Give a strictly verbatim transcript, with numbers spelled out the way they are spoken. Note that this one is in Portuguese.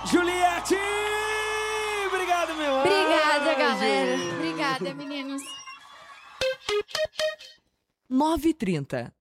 Juliette! Obrigado, meu anjo! Obrigada, galera. Obrigada, meninos. nove e trinta.